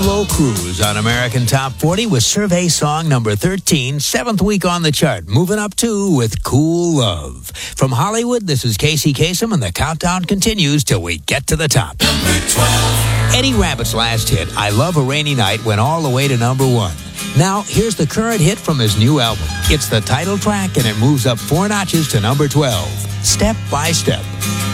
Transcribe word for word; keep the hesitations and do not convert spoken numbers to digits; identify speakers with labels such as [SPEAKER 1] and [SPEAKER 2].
[SPEAKER 1] Slow Cruise on American Top forty with survey song number thirteen, seventh week on the chart. Moving up two with Cool Love. From Hollywood, this is Casey Kasem, and the countdown continues till we get to the top.
[SPEAKER 2] Number twelve.
[SPEAKER 1] Eddie Rabbitt's last hit, I Love a Rainy Night, went all the way to number one. Now, here's the current hit from his new album. It's the title track, and it moves up four notches to number twelve. Step by Step.